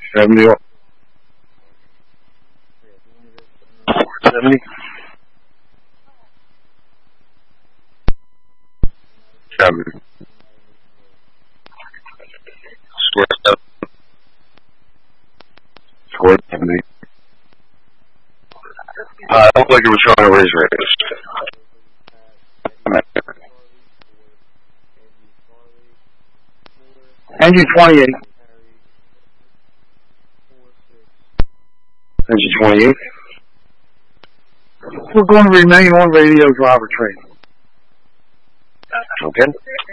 70. 70. 70. Square 70. It looked like it was showing a raise radius. Engine 28. Engine 28. We're going to remain on radio driver training. Okay.